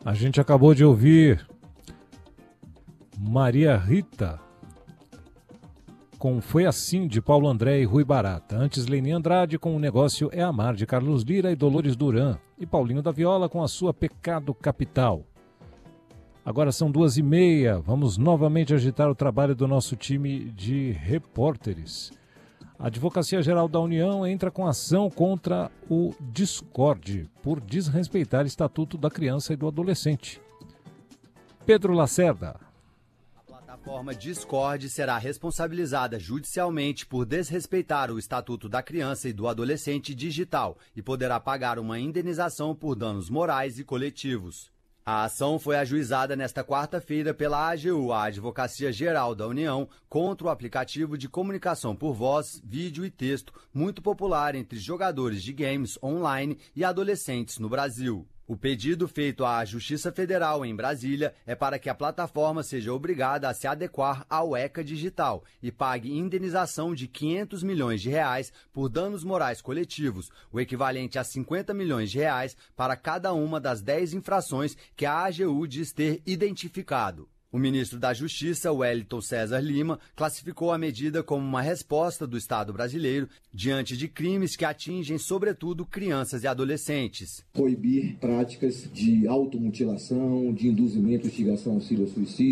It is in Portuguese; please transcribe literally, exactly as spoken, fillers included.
A gente acabou de ouvir Maria Rita com Foi Assim, de Paulo André e Rui Barata. Antes, Leni Andrade com O Negócio é Amar, de Carlos Lira e Dolores Duran. E Paulinho da Viola com a sua Pecado Capital. Agora são duas e meia. Vamos novamente agitar o trabalho do nosso time de repórteres. A Advocacia Geral da União entra com ação contra o Discord por desrespeitar o Estatuto da Criança e do Adolescente. Pedro Lacerda. A plataforma Discord será responsabilizada judicialmente por desrespeitar o Estatuto da Criança e do Adolescente digital e poderá pagar uma indenização por danos morais e coletivos. A ação foi ajuizada nesta quarta-feira pela A G U, a Advocacia Geral da União, contra o aplicativo de comunicação por voz, vídeo e texto muito popular entre jogadores de games online e adolescentes no Brasil. O pedido feito à Justiça Federal em Brasília é para que a plataforma seja obrigada a se adequar ao ECA digital e pague indenização de quinhentos milhões de reais por danos morais coletivos, o equivalente a cinquenta milhões de reais para cada uma das dez infrações que a A G U diz ter identificado. O ministro da Justiça, Wellington César Lima, classificou a medida como uma resposta do Estado brasileiro diante de crimes que atingem, sobretudo, crianças e adolescentes. Proibir práticas de automutilação, de induzimento, instigação, auxílio ao suicídio.